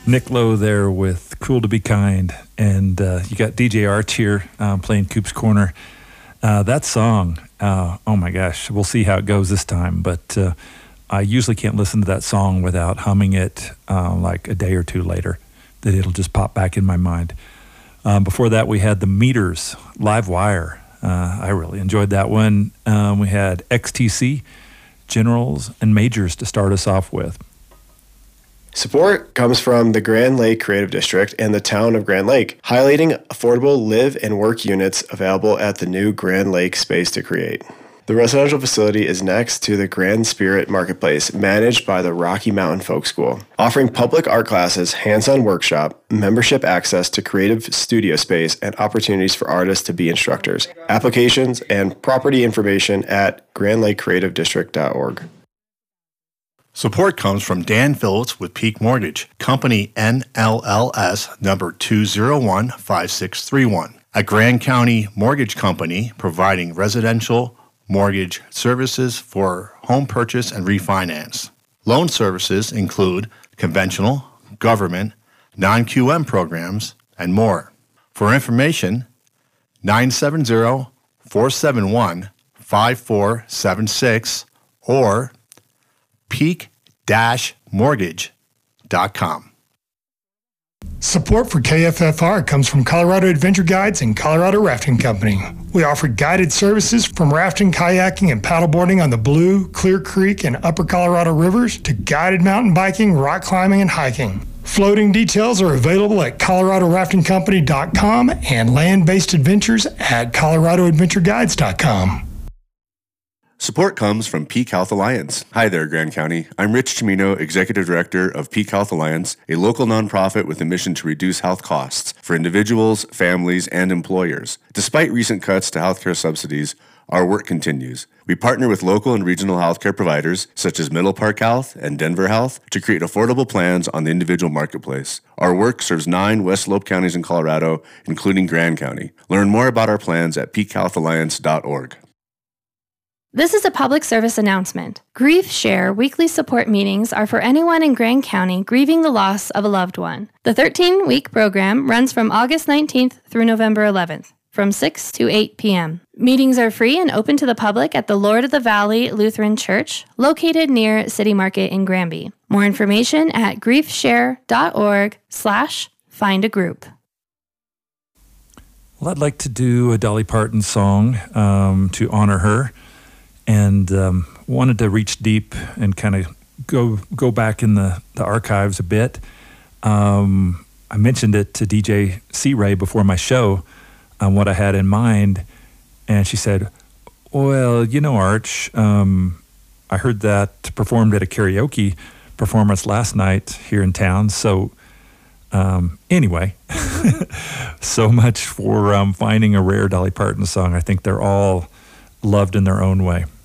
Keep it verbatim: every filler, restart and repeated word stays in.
Nick Lowe there with Cool to Be Kind. And uh, you got D J Arch here um, playing Coop's Corner. Uh, that song, uh, oh my gosh, we'll see how it goes this time. But uh, I usually can't listen to that song without humming it uh, like a day or two later, that it'll just pop back in my mind. Um, before that, we had the Meters, Live Wire. Uh, I really enjoyed that one. Um, we had X T C, Generals, and Majors to start us off with. Support comes from the Grand Lake Creative District and the town of Grand Lake, highlighting affordable live and work units available at the new Grand Lake Space to Create. The residential facility is next to the Grand Spirit Marketplace, managed by the Rocky Mountain Folk School, offering public art classes, hands-on workshop, membership access to creative studio space, and opportunities for artists to be instructors. Applications and property information at grand lake creative district dot org. Support comes from Dan Phillips with Peak Mortgage, company N L L S number two zero one five six three one, a Grand County mortgage company providing residential mortgage services for home purchase and refinance. Loan services include conventional, government, non-Q M programs, and more. For information, nine seven zero, four seven one, five four seven six or peak dash mortgage dot com. Support for K F F R comes from Colorado Adventure Guides and Colorado Rafting Company. We offer guided services from rafting, kayaking, and paddleboarding on the Blue, Clear Creek, and Upper Colorado rivers to guided mountain biking, rock climbing, and hiking. Floating details are available at colorado rafting company dot com and land-based adventures at colorado adventure guides dot com. Support comes from Peak Health Alliance. Hi there, Grand County. I'm Rich Chimino, Executive Director of Peak Health Alliance, a local nonprofit with a mission to reduce health costs for individuals, families, and employers. Despite recent cuts to healthcare subsidies, our work continues. We partner with local and regional healthcare providers, such as Middle Park Health and Denver Health, to create affordable plans on the individual marketplace. Our work serves nine West Slope counties in Colorado, including Grand County. Learn more about our plans at peak health alliance dot org. This is a public service announcement. Grief Share weekly support meetings are for anyone in Grand County grieving the loss of a loved one. The thirteen-week program runs from August nineteenth through November eleventh, from six to eight p.m. Meetings are free and open to the public at the Lord of the Valley Lutheran Church, located near City Market in Granby. More information at grief share dot org slash find a group. Well, I'd like to do a Dolly Parton song um, to honor her. And um, wanted to reach deep and kind of go go back in the, the archives a bit. Um, I mentioned it to D J C. Ray before my show on what I had in mind, and she said, well, you know, Arch, um, I heard that performed at a karaoke performance last night here in town, so um, anyway, so much for um, finding a rare Dolly Parton song. I think they're all loved in their own way.